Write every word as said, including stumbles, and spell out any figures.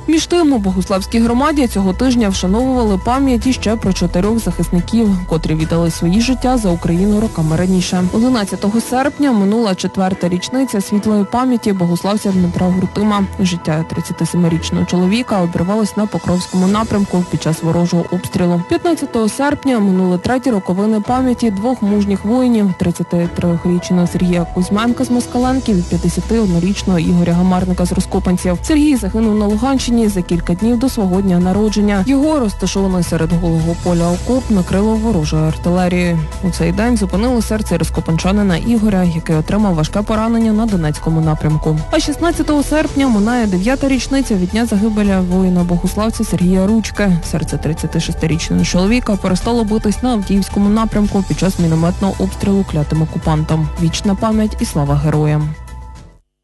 Між тим, у Богуславській громаді цього тижня вшановували пам'ять іще про чотирьох захисників, котрі віддали свої життя за Україну роками раніше. одинадцятого серпня минула четверта річниця світлої пам'яті богуславця Дмитра Гуртима. Життя тридцятисемирічного чоловіка обірвалось на Покровському напрямку під час ворожого обстрілу. п'ятнадцятого серпня минули треті роковини пам'яті двох мужніх воїнів – тридцятитрирічного Сергія Кузьменка з Москаленки і п'ятдесятиоднорічного Ігоря Гамарника з Розкопанців. Сергій загинув на Луганщині за кілька днів до свого дня народження. Його, розташований серед голого поля окоп, накрило ворожою артилерією. У цей день зупинило серце розкопанчанина Ігоря, який отримав важке поранення на Донецькому напрямку. А шістнадцятого серпня минає дев'ята річниця від дня загибелі воїна-богуславця Сергія Ручки. Серце тридцятишестирічного чоловіка перестало битись на Авдіївському напрямку під час мінометного обстрілу клятим окупантом. Вічна пам'ять і слава героям.